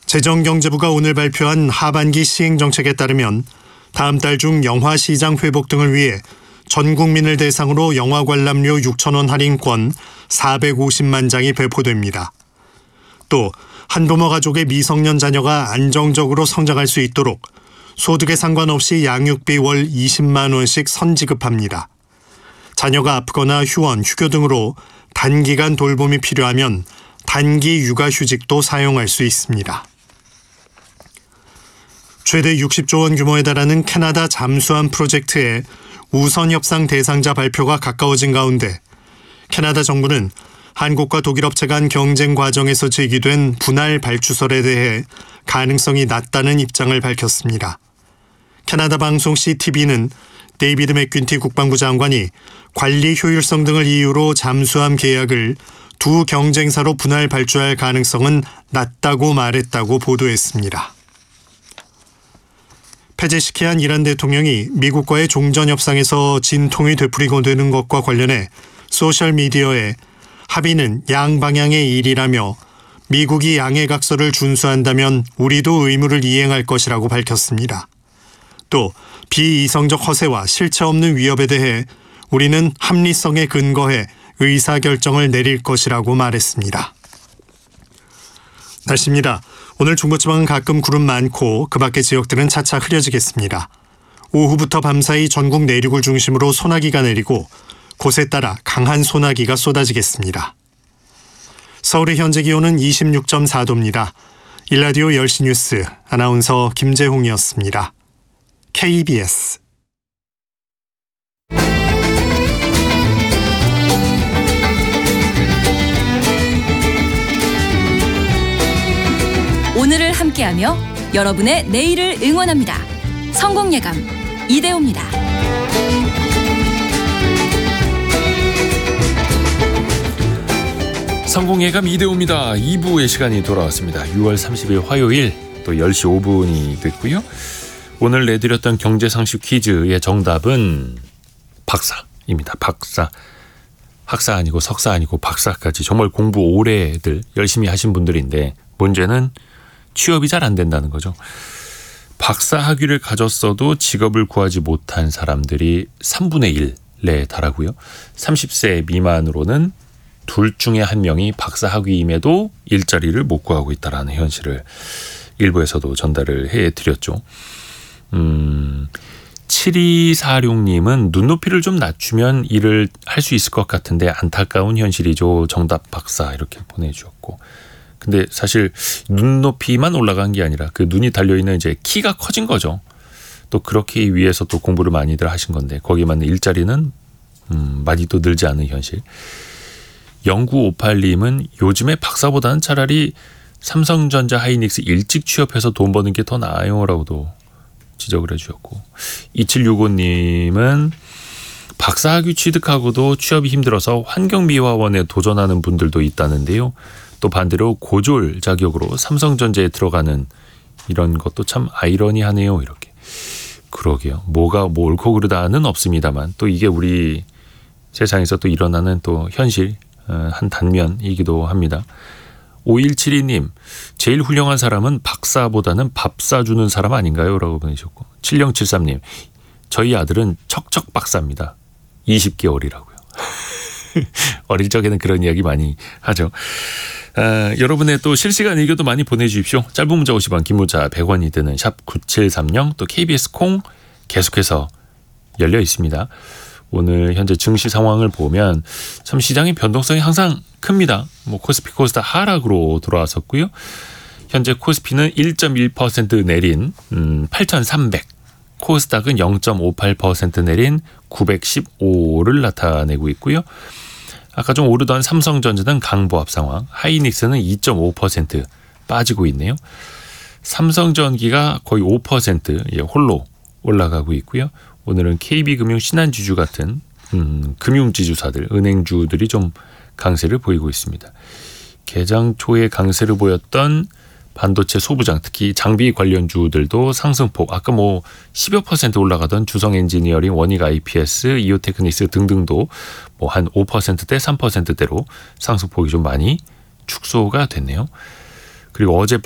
재정경제부가 오늘 발표한 하반기 시행정책에 따르면 다음 달 중 영화시장 회복 등을 위해 전 국민을 대상으로 영화 관람료 6,000원 할인권 450만 장이 배포됩니다. 또 한부모 가족의 미성년 자녀가 안정적으로 성장할 수 있도록 소득에 상관없이 양육비 월 20만 원씩 선지급합니다. 자녀가 아프거나 휴원, 휴교 등으로 단기간 돌봄이 필요하면 단기 육아휴직도 사용할 수 있습니다. 최대 60조 원 규모에 달하는 캐나다 잠수함 프로젝트의 우선 협상 대상자 발표가 가까워진 가운데 캐나다 정부는 한국과 독일 업체 간 경쟁 과정에서 제기된 분할 발주설에 대해 가능성이 낮다는 입장을 밝혔습니다. 캐나다 방송 CTV는 데이비드 맥퀸티 국방부 장관이 관리 효율성 등을 이유로 잠수함 계약을 두 경쟁사로 분할 발주할 가능성은 낮다고 말했다고 보도했습니다. 페제시키안 이란 대통령이 미국과의 종전 협상에서 진통이 되풀이고 되는 것과 관련해 소셜미디어에 합의는 양방향의 일이라며 미국이 양해각서를 준수한다면 우리도 의무를 이행할 것이라고 밝혔습니다. 또 비이성적 허세와 실체 없는 위협에 대해 우리는 합리성에 근거해 의사결정을 내릴 것이라고 말했습니다. 날씨입니다. 오늘 중부지방은 가끔 구름 많고 그 밖의 지역들은 차차 흐려지겠습니다. 오후부터 밤사이 전국 내륙을 중심으로 소나기가 내리고 곳에 따라 강한 소나기가 쏟아지겠습니다. 서울의 현재 기온은 26.4도입니다. 일라디오 10시 뉴스 아나운서 김재홍이었습니다. KBS 오늘을 함께하며 여러분의 내일을 응원합니다. 성공예감 이대호입니다. 성공예감 이대호입니다. 2부의 시간이 돌아왔습니다. 6월 30일 화요일 또 10시 5분이 됐고요. 오늘 내드렸던 경제상식 퀴즈의 정답은 박사입니다. 박사. 학사 아니고 석사 아니고 박사까지 정말 공부 오래들 열심히 하신 분들인데 문제는 취업이 잘 안 된다는 거죠. 박사 학위를 가졌어도 직업을 구하지 못한 사람들이 3분의 1에 달하고요. 30세 미만으로는 둘 중에 한 명이 박사 학위임에도 일자리를 못 구하고 있다는 현실을 일부에서도 전달을 해드렸죠. 7246님은 눈높이를 좀 낮추면 일을 할 수 있을 것 같은데 안타까운 현실이죠. 정답 박사 이렇게 보내주셨고, 근데 사실 눈높이만 올라간 게 아니라 그 눈이 달려있는 이제 키가 커진 거죠. 또 그렇게 위해서 또 공부를 많이들 하신 건데 거기에 맞는 일자리는 많이 또 늘지 않은 현실. 0958님은 요즘에 박사보다는 차라리 삼성전자 하이닉스 일찍 취업해서 돈 버는 게 더 나아요 라고도 지적을 해주셨고, 2765님은 박사학위 취득하고도 취업이 힘들어서 환경미화원에 도전하는 분들도 있다는데요. 또 반대로 고졸 자격으로 삼성전자에 들어가는 이런 것도 참 아이러니하네요. 이렇게. 그러게요. 뭐가 뭐 옳고 그르다는 없습니다만 또 이게 우리 세상에서 또 일어나는 또 현실 한 단면이기도 합니다. 5172님, 제일 훌륭한 사람은 박사보다는 밥 사주는 사람 아닌가요? 라고 보내셨고, 7073님, 저희 아들은 척척 박사입니다. 20개월이라고요. 어릴 적에는 그런 이야기 많이 하죠. 여러분의 또 실시간 의견도 많이 보내주십시오. 짧은 문자 50원, 긴 문자 100원이 드는 샵 9730, 또 KBS 콩 계속해서 열려 있습니다. 오늘 현재 증시 상황을 보면 참 시장의 변동성이 항상 큽니다. 뭐 코스피 코스닥 하락으로 돌아왔었고요. 현재 코스피는 1.1% 내린 8,300, 코스닥은 0.58% 내린 915를 나타내고 있고요. 아까 좀 오르던 삼성전자는 강보합 상황, 하이닉스는 2.5% 빠지고 있네요. 삼성전기가 거의 5% 홀로 올라가고 있고요. 오늘은 KB금융, 신한지주 같은 금융지주사들, 은행주들이 좀 강세를 보이고 있습니다. 개장 초에 강세를 보였던 반도체 소부장, 특히 장비 관련주들도 상승폭, 아까 뭐 10여 % 올라가던 주성엔지니어링, 원익 IPS, 이오테크닉스 등등도 뭐 한 5%대, 3%대로 상승폭이 좀 많이 축소가 됐네요. 그리고 어제